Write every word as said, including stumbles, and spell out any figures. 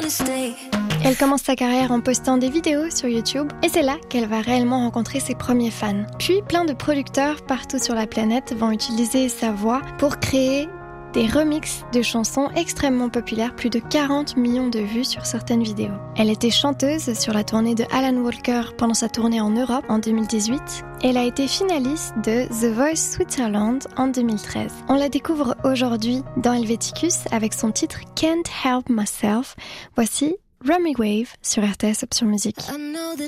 Elle commence sa carrière en postant des vidéos sur YouTube et c'est là qu'elle va réellement rencontrer ses premiers fans. Puis plein de producteurs partout sur la planète vont utiliser sa voix pour créer des remixes de chansons extrêmement populaires, plus de quarante millions de vues sur certaines vidéos. Elle était chanteuse sur la tournée de Alan Walker pendant sa tournée en Europe en deux mille dix-huit. Elle a été finaliste de The Voice Switzerland en deux mille treize. On la découvre aujourd'hui dans Helveticus avec son titre Can't Help Myself. Voici Rummy Wave sur R T S Option Musique. I know that